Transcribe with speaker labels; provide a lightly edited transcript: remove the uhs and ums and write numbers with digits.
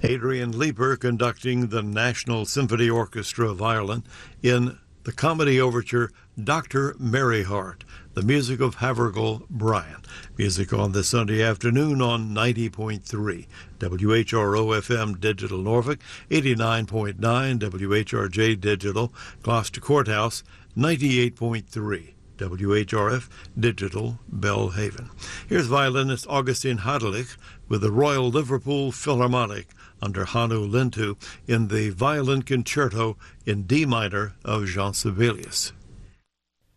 Speaker 1: Adrian Leeper conducting the National Symphony Orchestra violin in the comedy overture Dr. Merryheart, the music of Havergal Bryant. Music on this Sunday afternoon on 90.3 WHRO-FM Digital Norfolk, 89.9 WHRJ Digital Gloucester Courthouse, 98.3 WHRF Digital Belhaven. Here's violinist Augustine Hadelich with the Royal Liverpool Philharmonic under Hannu Lintu in the violin concerto in D minor of Jean Sibelius.